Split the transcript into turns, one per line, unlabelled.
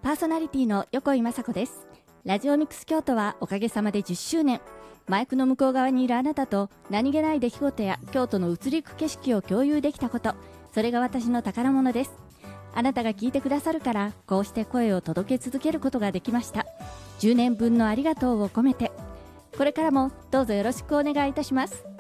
パーソナリティの横井雅子です。ラジオミックス京都はおかげさまで10周年。マイクの向こう側にいるあなたと何気ない出来事や京都の移りゆく景色を共有できたこと、それが私の宝物です。あなたが聞いてくださるからこうして声を届け続けることができました。10年分のありがとうを込めて、これからもどうぞよろしくお願いいたします。